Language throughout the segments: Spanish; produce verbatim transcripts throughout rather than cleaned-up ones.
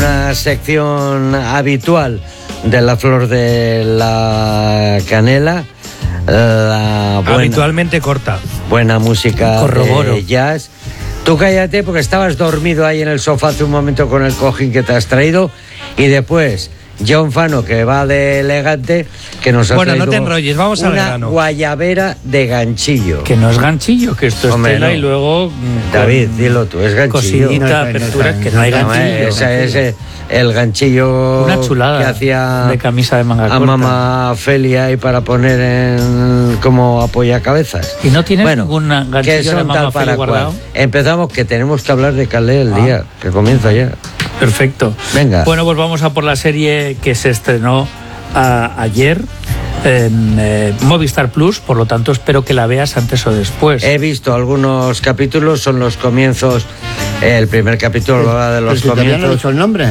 una sección habitual de La Flor de la Canela. La buena, habitualmente corta. Buena música Corroboro. de jazz. Tú cállate porque estabas dormido ahí en el sofá hace un momento con el cojín que te has traído. Y después John Fano, que va de elegante, que nos ha Bueno, traído no te enrolles, vamos al una grano. guayabera de ganchillo. Que no es ganchillo, que esto es Hombre, tela no. y luego... David, dilo tú, es ganchillo. Cosita, No, no, apertura, no, que no, no hay No, ganchillo. eh, ese es eh, el ganchillo Una chulada que hacía de camisa de manga a corta. mamá Felia ahí para poner en como apoyacabezas. ¿Y no tienes bueno, ningún ganchillo que de son mamá tal para Felia cual. guardado? Empezamos que tenemos que hablar de Calé el Ah. día, que comienza ya. Perfecto. Venga. Bueno, pues vamos a por la serie que se estrenó a, ayer en eh, Movistar Plus, por lo tanto espero que la veas antes o después. He visto algunos capítulos, son los comienzos, el primer capítulo va de los Pero si todavía no he comienzos dicho el nombre.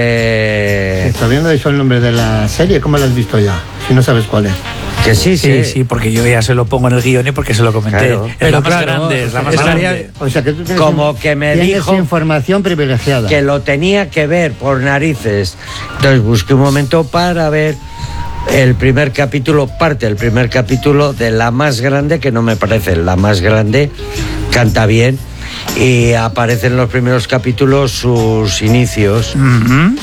de... Si todavía no he dicho el nombre de la serie, ¿cómo la has visto ya? Si no sabes cuál es. Que sí, Sí, sí, sí, porque yo ya se lo pongo en el guión y porque se lo comenté. Claro. Es Pero la más claro, grande, es la más estaría- grande. O sea que tú tienes, Como in- que me tienes dijo información privilegiada. que lo tenía que ver por narices. Entonces busqué un momento para ver el primer capítulo, parte del primer capítulo de la más grande, que no me parece la más grande, canta bien, y aparecen en los primeros capítulos sus inicios. Ujú.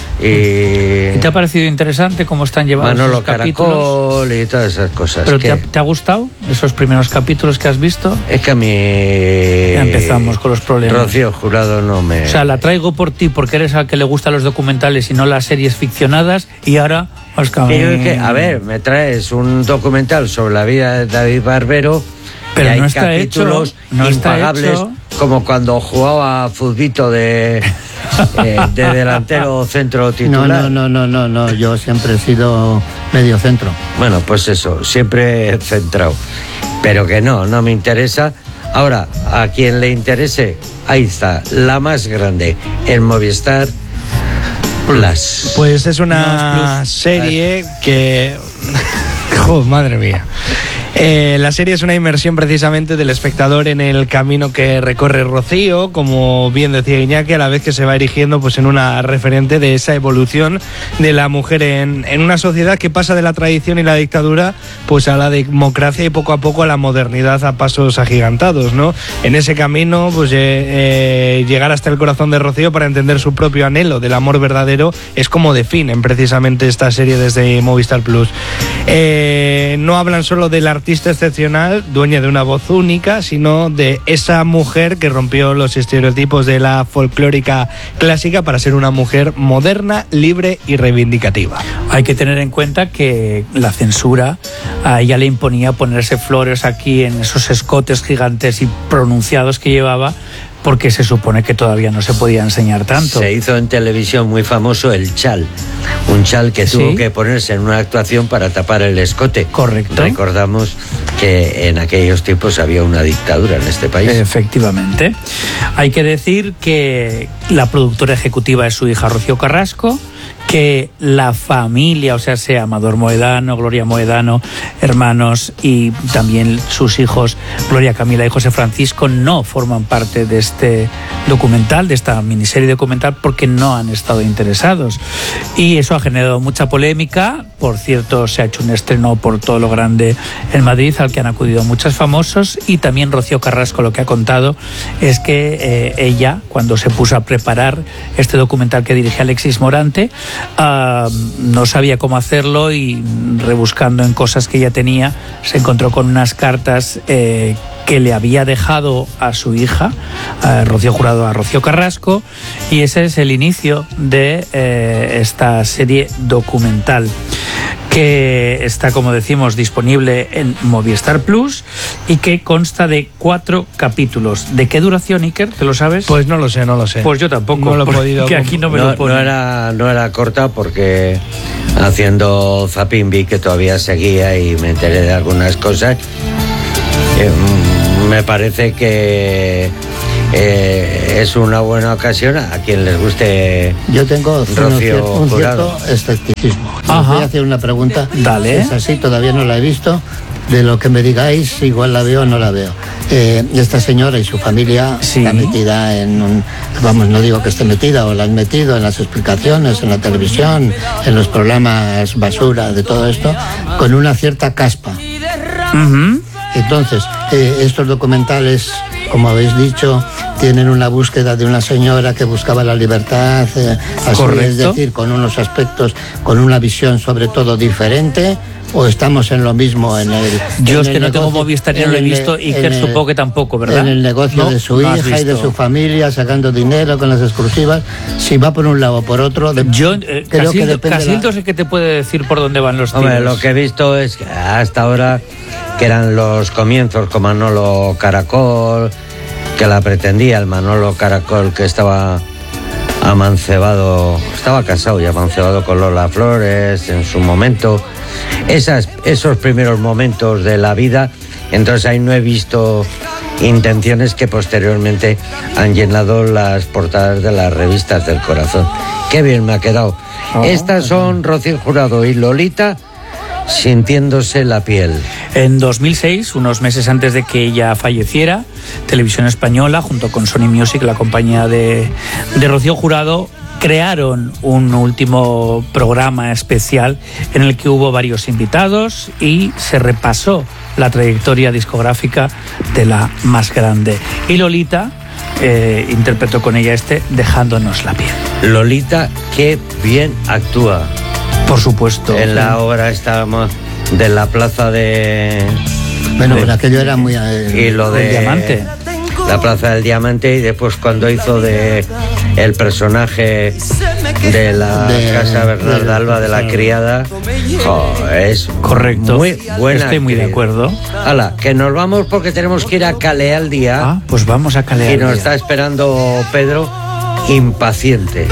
Y ¿Y te ha parecido interesante cómo están llevados Manolo esos capítulos? Caracol y todas esas cosas. ¿Pero que- te ha, te ha gustado esos primeros capítulos que has visto? Es que a mí... Ya empezamos con los problemas. Rocío Jurado no me... O sea, la traigo por ti porque eres al que le gustan los documentales y no las series ficcionadas y ahora... Pues, Que yo es que, a ver, me traes un documental sobre la vida de David Barbero, Pero y hay no está capítulos hecho, no está impagables, hecho. como cuando jugaba futbito de, eh, de delantero centro No, titular. no, no, no, no, no. Yo siempre he sido medio centro. Bueno, pues eso, siempre centrado. Pero que no, no me interesa. Ahora, a quien le interese, ahí está, la más grande, el Movistar Plus. Pues es una serie que... ¡Jo, madre mía! Eh, la serie es una inmersión precisamente del espectador en el camino que recorre Rocío, como bien decía Iñaki, a la vez que se va erigiendo pues, en una referente de esa evolución de la mujer en, en una sociedad que pasa de la tradición y la dictadura pues a la democracia y poco a poco a la modernidad a pasos agigantados, ¿no? En ese camino, pues eh, eh, llegar hasta el corazón de Rocío para entender su propio anhelo del amor verdadero es como definen precisamente esta serie desde Movistar Plus. Eh, no hablan solo del artista excepcional, dueña de una voz única, sino de esa mujer que rompió los estereotipos de la folclórica clásica para ser una mujer moderna, libre y reivindicativa. Hay que tener en cuenta que la censura a ella le imponía ponerse flores aquí en esos escotes gigantes y pronunciados que llevaba, porque se supone que todavía no se podía enseñar tanto. Se hizo en televisión muy famoso el chal, un chal que tuvo Sí. que ponerse en una actuación para tapar el escote. Correcto. Recordamos que en aquellos tiempos había una dictadura en este país. Efectivamente. Hay que decir que la productora ejecutiva es su hija Rocío Carrasco, que la familia, o sea, sea Amador Moedano, Gloria Moedano, hermanos, y también sus hijos Gloria Camila y José Francisco, no forman parte de este documental, de esta miniserie documental, porque no han estado interesados. Y eso ha generado mucha polémica. Por cierto, se ha hecho un estreno por todo lo grande en Madrid, al que han acudido muchos famosos, y también Rocío Carrasco lo que ha contado es que eh, ella, cuando se puso a preparar este documental que dirige Alexis Morante, Uh, no sabía cómo hacerlo y rebuscando en cosas que ella tenía se encontró con unas cartas eh, que le había dejado a su hija, a Rocío Jurado, a Rocío Carrasco, y ese es el inicio de eh, esta serie documental que está, como decimos, disponible en Movistar Plus y que consta de cuatro capítulos. ¿De qué duración, Iker? ¿Te lo sabes? Pues no lo sé, no lo sé. Pues yo tampoco. No lo he podido. Que aquí no me No, lo pone. no era, no era corta porque haciendo zapping vi que todavía seguía y me enteré de algunas cosas. Eh, me parece que eh, es una buena ocasión a quien les guste. Yo tengo un, Rocío cier- un Jurado. cierto escepticismo. Ajá. Voy a hacer una pregunta. Dale. Es así, todavía no la he visto. de lo que me digáis, igual la veo o no la veo. Eh, esta señora y su familia Sí. está metida en un... Vamos, no digo que esté metida, o la han metido en las explicaciones, en la televisión, en los programas basura, de todo esto, con una cierta caspa. Ujú. Entonces, eh, estos documentales, como habéis dicho, tienen una búsqueda de una señora que buscaba la libertad, eh, así, Correcto. es decir, con unos aspectos, con una visión sobre todo diferente, o estamos en lo mismo en el... Yo en es el que no tengo negocio- Movistar y no en lo he el- visto, y en que el- supongo que tampoco, ¿verdad? En el negocio ¿No? de su ¿No has hija y de visto? su familia, sacando dinero con las exclusivas, si va por un lado o por otro... de- Yo, eh, creo que Casildo, depende de la- Casildo es el que te puede decir por dónde van los tiros. Hombre, lo que he visto es que hasta ahora, que eran los comienzos con Manolo Caracol, que la pretendía el Manolo Caracol, que estaba amancebado, estaba casado y amancebado con Lola Flores en su momento. Esas, esos primeros momentos de la vida, entonces ahí no he visto intenciones que posteriormente han llenado las portadas de las revistas del corazón. Qué bien me ha quedado. Estas son Rocío Jurado y Lolita sintiéndose la piel. En dos mil seis, unos meses antes de que ella falleciera, Televisión Española, junto con Sony Music, la compañía de, de Rocío Jurado, crearon un último programa especial en el que hubo varios invitados y se repasó la trayectoria discográfica de la más grande. Y Lolita eh, interpretó con ella este Dejándonos la piel. Lolita, qué bien actúa. Por supuesto. En la obra estábamos de la plaza de... Bueno, de- pero aquello era muy... eh, y lo de El Diamante. La plaza del Diamante, y después cuando hizo de el personaje de la De- casa Bernarda de- Alba, de la criada, jo, es Correcto. muy buena. Estoy muy de actriz. acuerdo. Hala, que nos vamos porque tenemos que ir a Calais al día Ah, pues vamos a y Calais. nos está esperando Pedro impaciente.